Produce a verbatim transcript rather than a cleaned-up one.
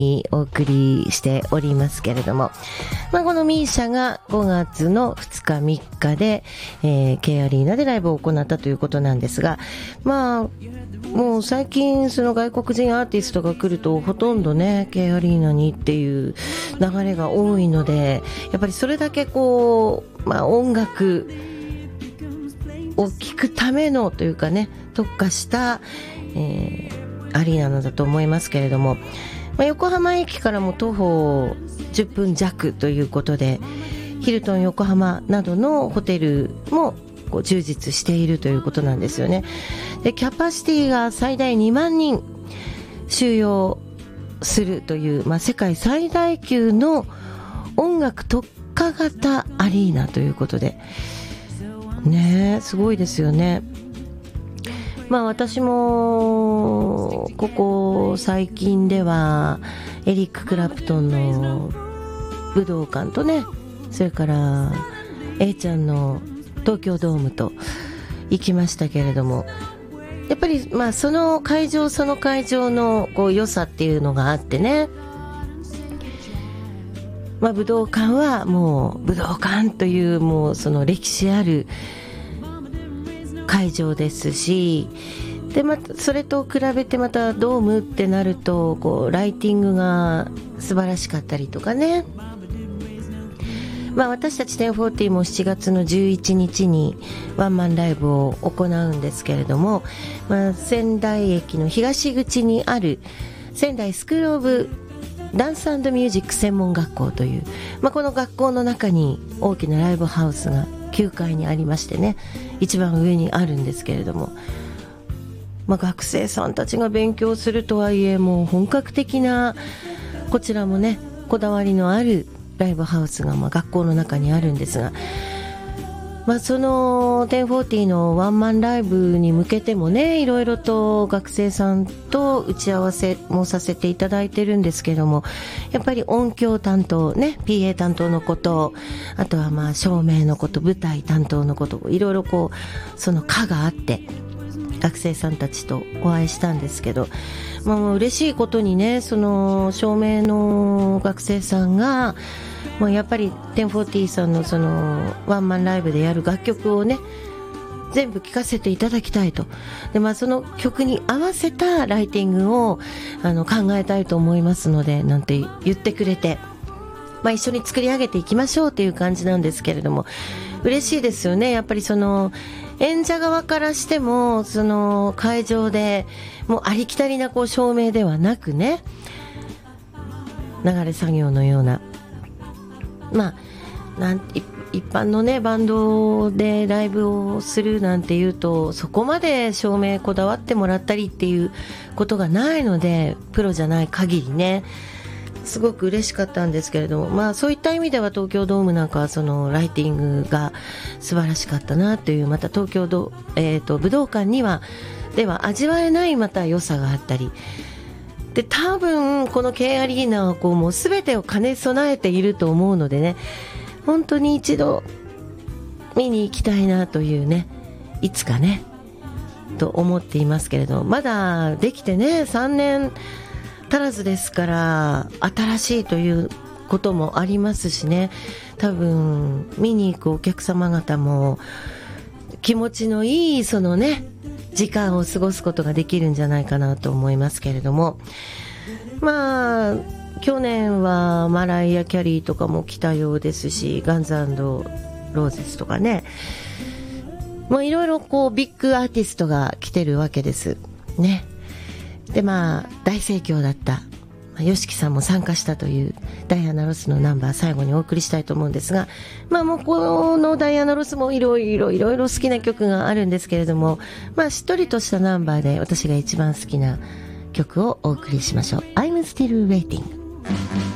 お送りしておりますけれども、まあ、このミーシャがごがつのふつかみっかで、えー、K アリーナでライブを行ったということなんですが、まあもう最近その外国人アーティストが来るとほとんどね K アリーナにっていう流れが多いので、やっぱりそれだけこう、まあ、音楽を聴くためのというかね、特化した、えー、アリーナなんだと思いますけれども、まあ、横浜駅からも徒歩じゅっぷん弱ということで、ヒルトン横浜などのホテルもこう充実しているということなんですよね。で、キャパシティが最大にまんにん収容するという、まあ、世界最大級の音楽特化型アリーナということでね、すごいですよね。まあ私もここ最近ではエリック・クラプトンの武道館とね、それから A ちゃんの東京ドームと行きましたけれども、やっぱりまあその会場その会場のこう良さっていうのがあってね、まあ武道館はもう武道館というもうその歴史ある会場ですし、でまたそれと比べてまたドームってなるとこうライティングが素晴らしかったりとかね。まあ私たちテンフォーティーもしちがつのじゅういちにちにワンマンライブを行うんですけれども、まあ、仙台駅の東口にある仙台スクールオブダンス&ミュージック専門学校という、まあ、この学校の中に大きなライブハウスがきゅうかいにありましてね、一番上にあるんですけれども、まあ、学生さんたちが勉強するとはいえもう本格的なこちらもねこだわりのあるライブハウスがまあ学校の中にあるんですが、まあ、そのテンフォーティーのワンマンライブに向けてもね、いろいろと学生さんと打ち合わせもさせていただいてるんですけども、やっぱり音響担当ね、 ピーエー 担当のこと、あとはまあ照明のこと、舞台担当のこと、いろいろこうその課があって学生さんたちとお会いしたんですけど、まあ、嬉しいことにね、その照明の学生さんがもうやっぱりテンフォーティーさんのそのワンマンライブでやる楽曲をね全部聴かせていただきたいと。で、まあ、その曲に合わせたライティングをあの考えたいと思いますのでなんて言ってくれて、まあ、一緒に作り上げていきましょうっていう感じなんですけれども、嬉しいですよね。やっぱりその演者側からしてもその会場でもうありきたりなこう照明ではなくね、流れ作業のような、まあなん一般のねバンドでライブをするなんていうとそこまで照明こだわってもらったりっていうことがないので、プロじゃない限りねすごく嬉しかったんですけれども、まあそういった意味では東京ドームなんかはそのライティングが素晴らしかったなという、また東京ド、えーと、武道館にはでは味わえないまた良さがあったりで、多分この K アリーナはこうもう全てを兼ね備えていると思うのでね、本当に一度見に行きたいなというね、いつかねと思っていますけれど、まだできてねさんねん足らずですから新しいということもありますしね、多分見に行くお客様方も気持ちのいいそのね時間を過ごすことができるんじゃないかなと思いますけれども、まあ去年はマライア・キャリーとかも来たようですし、ガンズ&ローゼスとかね、もういろいろこうビッグアーティストが来てるわけですね。でまあ大盛況だった、YOSHIKIさんも参加したというダイアナ・ロスのナンバー最後にお送りしたいと思うんですが、まあもうこのダイアナ・ロスもいろいろいろいろ好きな曲があるんですけれども、まあしっとりとしたナンバーで私が一番好きな曲をお送りしましょう。 I'm Still Waiting。